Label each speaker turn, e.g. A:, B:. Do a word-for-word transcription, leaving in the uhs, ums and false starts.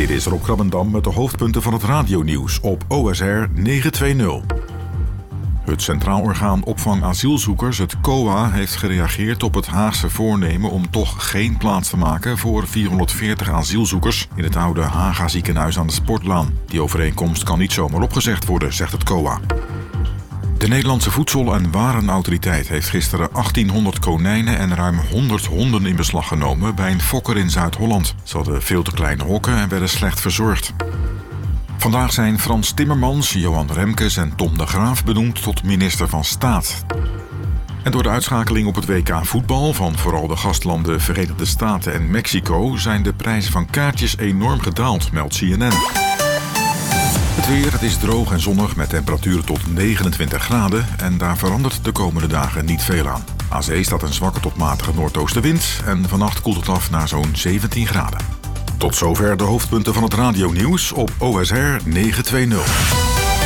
A: Dit is Rob Krabbendam met de hoofdpunten van het radionieuws op O S R negenhonderdtwintig. Het Centraal Orgaan Opvang Asielzoekers, het C O A, heeft gereageerd op het Haagse voornemen om toch geen plaats te maken voor vierhonderdveertig asielzoekers in het oude Haga ziekenhuis aan de Sportlaan. Die overeenkomst kan niet zomaar opgezegd worden, zegt het C O A. De Nederlandse Voedsel- en Warenautoriteit heeft gisteren achttienhonderd konijnen en ruim honderd honden in beslag genomen bij een fokker in Zuid-Holland. Ze hadden veel te kleine hokken en werden slecht verzorgd. Vandaag zijn Frans Timmermans, Johan Remkes en Tom de Graaf benoemd tot minister van Staat. En door de uitschakeling op het W K voetbal van vooral de gastlanden Verenigde Staten en Mexico zijn de prijzen van kaartjes enorm gedaald, meldt C N N. Het weer, het is droog en zonnig met temperaturen tot negenentwintig graden en daar verandert de komende dagen niet veel aan. Aan zee staat een zwakke tot matige noordoostenwind en vannacht koelt het af naar zo'n zeventien graden. Tot zover de hoofdpunten van het radionieuws op O S R negenhonderdtwintig.